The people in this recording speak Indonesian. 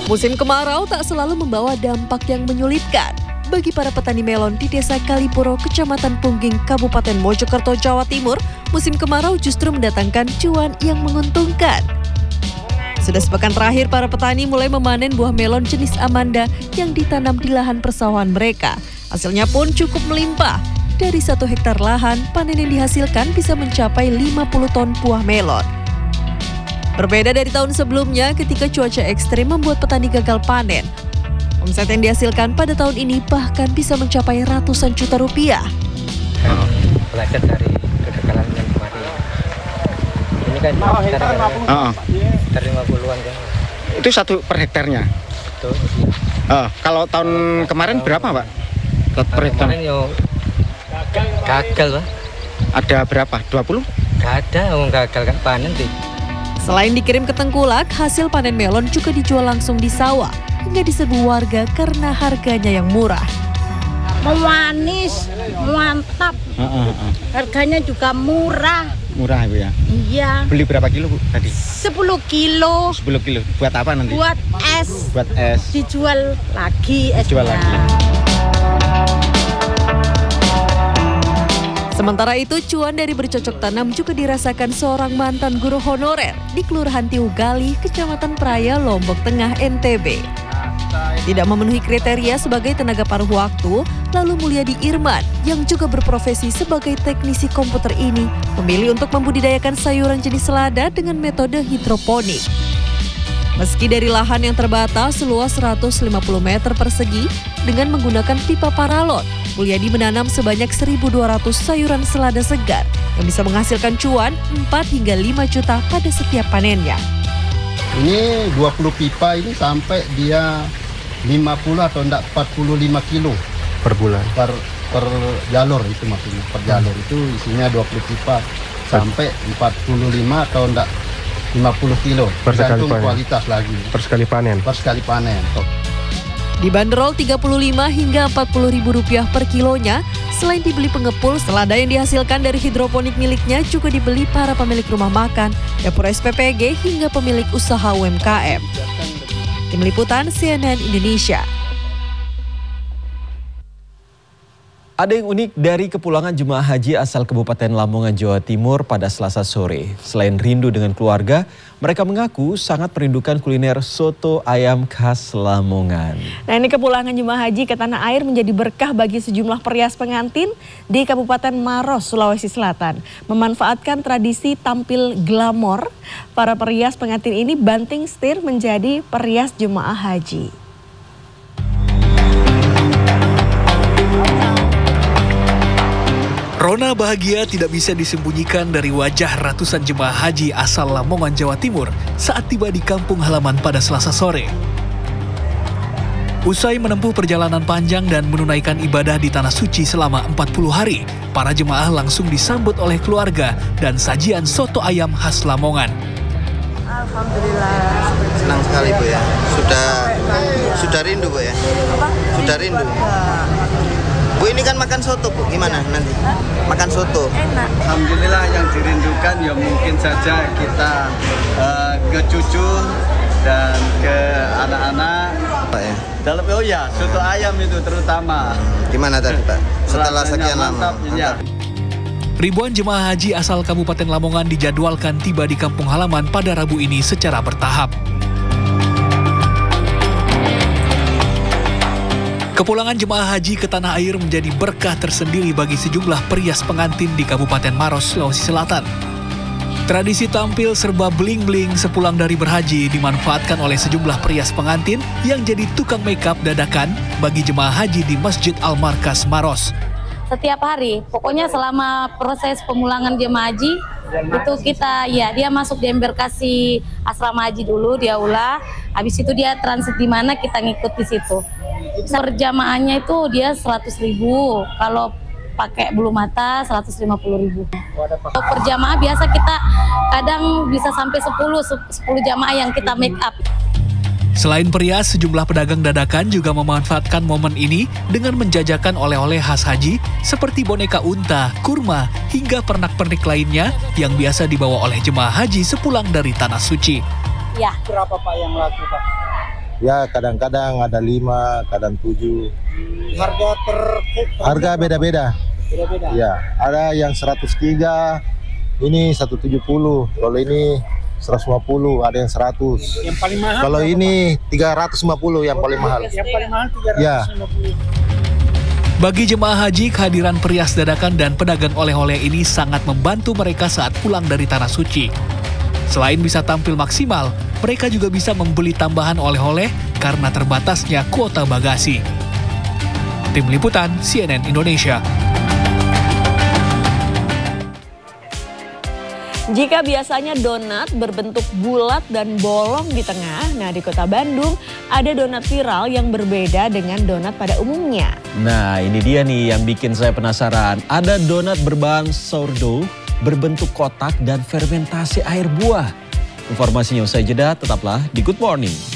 Musim kemarau tak selalu membawa dampak yang menyulitkan. Bagi para petani melon di Desa Kalipuro, Kecamatan Pungging, Kabupaten Mojokerto, Jawa Timur, musim kemarau justru mendatangkan cuan yang menguntungkan. Sudah sepekan terakhir, para petani mulai memanen buah melon jenis Amanda yang ditanam di lahan persawahan mereka. Hasilnya pun cukup melimpah. Dari 1 hektar lahan, panen yang dihasilkan bisa mencapai 50 ton buah melon. Berbeda dari tahun sebelumnya ketika cuaca ekstrim membuat petani gagal panen. Omset yang dihasilkan pada tahun ini bahkan bisa mencapai ratusan juta rupiah. Belajar dari kegagalan yang kemarin. Ini kan sekitar 50-an kan. Itu 1 per hektarnya? Betul. Kalau tahun kemarin berapa, Pak? Per hektar? Kemarin yo gagal, Pak. Ada berapa? 20? Gak ada, gagal kan panen sih. Selain dikirim ke Tengkulak, hasil panen melon juga dijual langsung di sawah hingga diserbu warga karena harganya yang murah. Manis, mantap. Harganya juga murah. Murah, Bu ya? Iya. Beli berapa kilo, Bu, tadi? 10 kilo. 10 kilo. Buat apa nanti? Buat es. Buat es. Dijual lagi esnya. Dijual lagi. Sementara itu, cuan dari bercocok tanam juga dirasakan seorang mantan guru honorer di Kelurahan Tiugali, Kecamatan Praia, Lombok Tengah, NTB. Tidak memenuhi kriteria sebagai tenaga paruh waktu, lalu Mulyadi Irman yang juga berprofesi sebagai teknisi komputer ini memilih untuk membudidayakan sayuran jenis selada dengan metode hidroponik. Meski dari lahan yang terbatas seluas 150 meter persegi dengan menggunakan pipa paralon, Mulyadi menanam sebanyak 1.200 sayuran selada segar yang bisa menghasilkan cuan 4 hingga 5 juta pada setiap panennya. Ini 20 pipa ini sampai dia 50 atau enggak 45 kilo Per bulan? Per jalur itu maksudnya. Per jalur itu isinya 20 pipa sampai 45 atau enggak 50 kilo. Tergantung kualitas lagi. Per sekali panen? Per sekali panen. Dibanderol Rp35 hingga Rp40.000 per kilonya. Selain dibeli pengepul, selada yang dihasilkan dari hidroponik miliknya juga dibeli para pemilik rumah makan, dapur SPPG hingga pemilik usaha UMKM. Tim Liputan CNN Indonesia. Ada yang unik dari kepulangan jemaah haji asal Kabupaten Lamongan, Jawa Timur pada Selasa sore. Selain rindu dengan keluarga, mereka mengaku sangat merindukan kuliner soto ayam khas Lamongan. Nah, ini kepulangan jemaah haji ke tanah air menjadi berkah bagi sejumlah perias pengantin di Kabupaten Maros, Sulawesi Selatan. Memanfaatkan tradisi tampil glamor, para perias pengantin ini banting setir menjadi perias jemaah haji. Rona bahagia tidak bisa disembunyikan dari wajah ratusan jemaah haji asal Lamongan, Jawa Timur saat tiba di kampung halaman pada Selasa sore. Usai menempuh perjalanan panjang dan menunaikan ibadah di Tanah Suci selama 40 hari, para jemaah langsung disambut oleh keluarga dan sajian soto ayam khas Lamongan. Alhamdulillah. Senang sekali, Bu ya. Sudah rindu, Bu ya? Sudah rindu. Bu, ini kan makan soto, Bu. Gimana nanti? Makan soto. Enak. Alhamdulillah, yang dirindukan ya mungkin saja kita ke cucu dan ke anak-anak. Pak ya? Dalam soto ayam itu terutama. Gimana tadi, Pak? Setelah sekian lama. Ya. Ribuan jemaah haji asal Kabupaten Lamongan dijadwalkan tiba di kampung halaman pada Rabu ini secara bertahap. Kepulangan jemaah haji ke tanah air menjadi berkah tersendiri bagi sejumlah perias pengantin di Kabupaten Maros, Sulawesi Selatan. Tradisi tampil serba bling-bling sepulang dari berhaji dimanfaatkan oleh sejumlah perias pengantin yang jadi tukang makeup dadakan bagi jemaah haji di Masjid Al-Markas Maros. Setiap hari, pokoknya selama proses pemulangan jemaah haji, itu kita, dia masuk di embarkasi asrama haji dulu, dia ulah, habis itu dia transit di mana kita ngikut di situ. Per jamaahnya itu dia 100.000, kalau pakai bulu mata 150.000. Per jamaah biasa kita kadang bisa sampai 10 jamaah yang kita make up. Selain perias, sejumlah pedagang dadakan juga memanfaatkan momen ini dengan menjajakan oleh-oleh khas haji seperti boneka unta, kurma, hingga pernak-pernik lainnya yang biasa dibawa oleh jemaah haji sepulang dari Tanah Suci. Ya. Berapa Pak yang laku, Pak? Ya kadang-kadang ada 5, kadang 7. Harga beda-beda. Ya, ada yang 103, ini 170. Kalau ini 150, ada yang 100. Yang paling mahal kalau ini 350 yang paling mahal. Yang paling mahal 350. Ya. Bagi jemaah haji, kehadiran perias dadakan dan pedagang oleh-oleh ini sangat membantu mereka saat pulang dari Tanah Suci. Selain bisa tampil maksimal, mereka juga bisa membeli tambahan oleh-oleh karena terbatasnya kuota bagasi. Tim Liputan CNN Indonesia. Jika biasanya donat berbentuk bulat dan bolong di tengah, nah di Kota Bandung ada donat viral yang berbeda dengan donat pada umumnya. Nah ini dia nih yang bikin saya penasaran. Ada donat berbahan sourdough, berbentuk kotak dan fermentasi air buah. Informasinya usai jeda, tetaplah di Good Morning.